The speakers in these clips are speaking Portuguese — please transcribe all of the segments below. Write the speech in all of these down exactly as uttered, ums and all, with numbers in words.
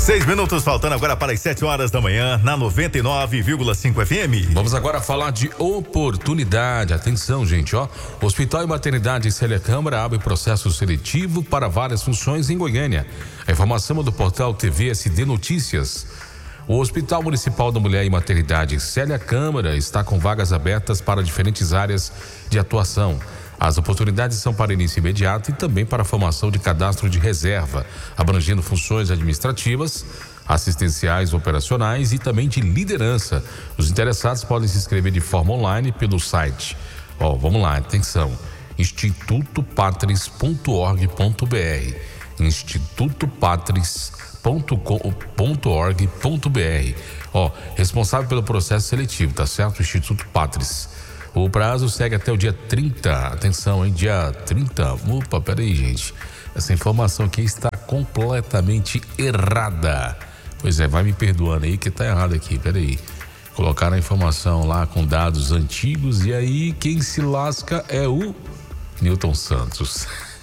Seis minutos faltando agora para as sete horas da manhã, na noventa e nove vírgula cinco F M. Vamos agora falar de oportunidade. Atenção, gente, ó. Hospital e Maternidade Célia Câmara abre processo seletivo para várias funções em Goiânia. A informação é do portal T V S D Notícias. O Hospital Municipal da Mulher e Maternidade Célia Câmara está com vagas abertas para diferentes áreas de atuação. As oportunidades são para início imediato e também para a formação de cadastro de reserva, abrangendo funções administrativas, assistenciais, operacionais e também de liderança. Os interessados podem se inscrever de forma online pelo site. Ó, vamos lá, atenção. instituto patris ponto org ponto br. instituto patris ponto org ponto br. Ó, responsável pelo processo seletivo, tá certo? Instituto Patris. O prazo segue até o dia trinta. Atenção, hein? Dia trinta. Opa, peraí, gente. Essa informação aqui está completamente errada. Pois é, vai me perdoando aí que tá errado aqui. Peraí. Colocaram a informação lá com dados antigos e aí quem se lasca é o Newton Santos.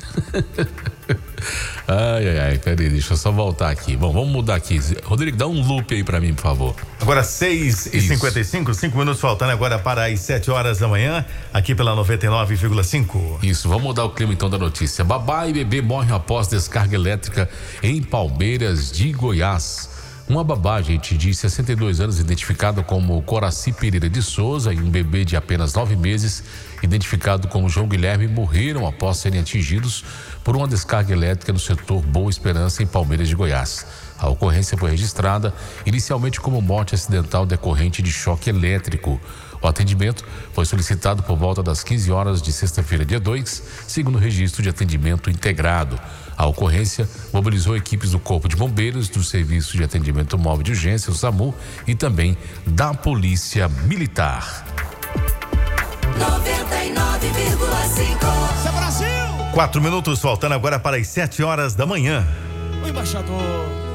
Ai, ai, ai, peraí, deixa eu só voltar aqui. Bom, vamos mudar aqui. Rodrigo, dá um loop aí pra mim, por favor. Agora seis e cinquenta e cinco, cinco minutos faltando agora para as sete horas da manhã, aqui pela noventa e nove vírgula cinco. Isso, vamos mudar o clima então da notícia. Babá e bebê morrem após descarga elétrica em Palmeiras de Goiás. Uma babá, gente, de sessenta e dois anos, identificada como Coraci Pereira de Souza, e um bebê de apenas nove meses, identificado como João Guilherme, morreram após serem atingidos por uma descarga elétrica no setor Boa Esperança, em Palmeiras de Goiás. A ocorrência foi registrada inicialmente como morte acidental decorrente de choque elétrico. O atendimento foi solicitado por volta das quinze horas de sexta-feira, dia dois, segundo o registro de atendimento integrado. A ocorrência mobilizou equipes do Corpo de Bombeiros, do Serviço de Atendimento Móvel de Urgência, o SAMU, e também da Polícia Militar. noventa e nove vírgula cinco. Isso é Brasil! Quatro minutos faltando agora para as sete horas da manhã. O embaixador